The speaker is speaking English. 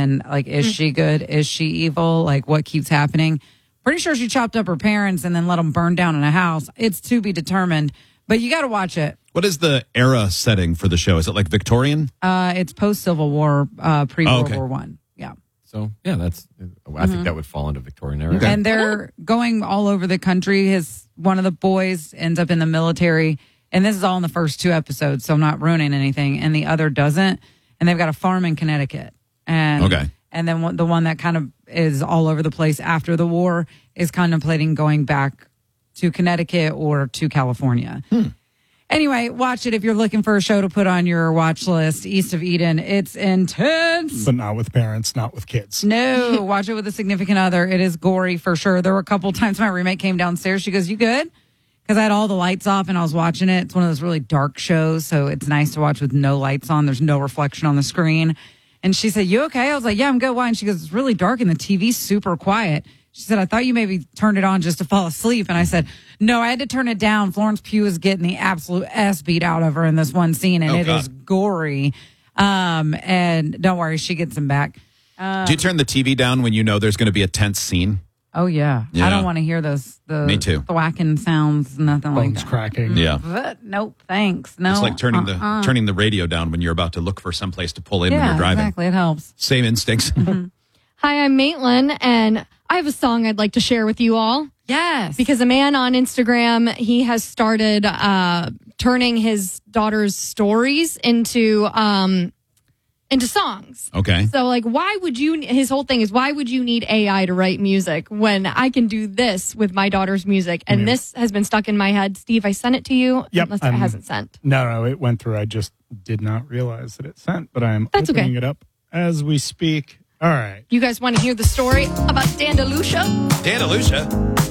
and like, is she good? Is she evil? Like, what keeps happening? Pretty sure she chopped up her parents and then let them burn down in a house. It's to be determined, but you got to watch it. What is the era setting for the show? Is it like Victorian? It's post Civil War, pre World War I. Yeah. So yeah, I think that would fall into Victorian era. Okay. And they're going all over the country. One of the boys ends up in the military, and this is all in the first 2 episodes, so I'm not ruining anything. And the other doesn't, and they've got a farm in Connecticut. And and then the one that kind of is all over the place after the war is contemplating going back to Connecticut or to California. Anyway, watch it if you're looking for a show to put on your watch list. East of Eden, it's intense. But not with parents, not with kids. No, watch it with a significant other. It is gory for sure. There were a couple times my roommate came downstairs. She goes, "You good?" Because I had all the lights off and I was watching it. It's one of those really dark shows, so it's nice to watch with no lights on. There's no reflection on the screen. And she said, "You okay?" I was like, "Yeah, I'm good." Why? And she goes, "It's really dark and the TV's super quiet." She said, "I thought you maybe turned it on just to fall asleep." And I said, "No, I had to turn it down." Florence Pugh is getting the absolute ass beat out of her in this one scene, and it is gory. And don't worry, she gets him back. Do you turn the TV down when you know there's going to be a tense scene? Oh, yeah. I don't want to hear the Me too. thwacking sounds, nothing like Bones that. cracking. Yeah. But nope, thanks. No. It's like turning the radio down when you're about to look for someplace to pull in when you're driving. Exactly. It helps. Same instincts. Hi, I'm Maitland, and I have a song I'd like to share with you all. Yes. Because a man on Instagram, he has started turning his daughter's stories into songs. Okay. So, like, his whole thing is, why would you need AI to write music when I can do this with my daughter's music? And this has been stuck in my head. Steve, I sent it to you. Yep, Unless it hasn't sent. No, it went through. I just did not realize that it sent, but I'm That's opening okay. it up as we speak. All right. You guys want to hear the story about Dan DeLucia? Dan DeLucia.